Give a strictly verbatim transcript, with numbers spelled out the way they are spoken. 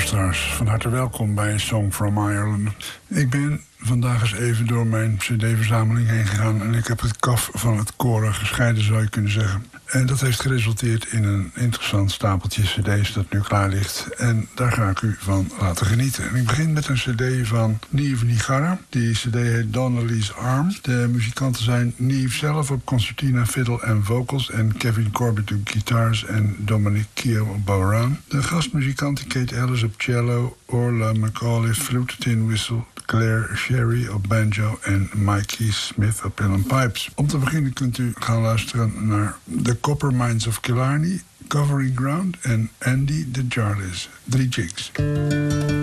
luisteraars, van harte welkom bij Song from Ireland. Ik ben vandaag eens even door mijn cd-verzameling heen gegaan en ik heb het kaf van het koren gescheiden, zou je kunnen zeggen. En dat heeft geresulteerd in een interessant stapeltje cd's dat nu klaar ligt. En daar ga ik u van laten genieten. En ik begin met een cd van Niamh Ní Chearra. Die cd heet Donnelly's Arm. De muzikanten zijn Niamh zelf op concertina, fiddle en vocals en Kevin Corbett op guitars en Dominic Keough op bodhrán. De gastmuzikanten Kate Ellis op cello, Orla McAuliffe flute, tin whistle, Claire Sherry op banjo en Mikey Smith op pill and pipes. Om te beginnen kunt u gaan luisteren naar The Copper Mines of Killarney, Covering Ground en Andy the Jarlis. Drie jigs.